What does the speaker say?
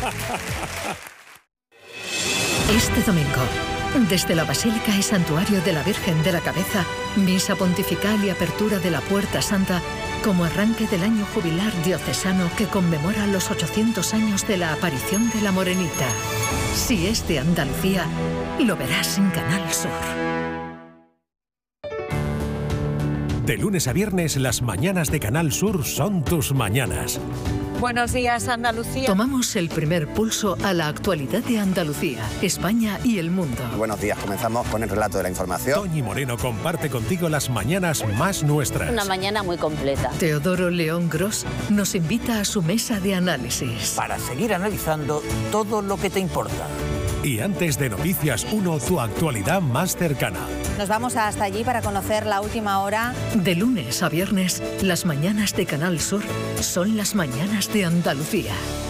Este domingo, desde la Basílica y Santuario de la Virgen de la Cabeza, misa pontifical y apertura de la Puerta Santa, como arranque del año jubilar diocesano que conmemora los 800 años de la aparición de la Morenita. Si es de Andalucía, lo verás en Canal Sur. De lunes a viernes, las mañanas de Canal Sur son tus mañanas. Buenos días, Andalucía. Tomamos el primer pulso a la actualidad de Andalucía, España y el mundo. Buenos días, comenzamos con el relato de la información. Toñi Moreno comparte contigo las mañanas más nuestras. Una mañana muy completa. Teodoro León Gros nos invita a su mesa de análisis. Para seguir analizando todo lo que te importa. Y antes de Noticias 1, tu actualidad más cercana. Nos vamos hasta allí para conocer la última hora. De lunes a viernes, las mañanas de Canal Sur son las mañanas de Andalucía.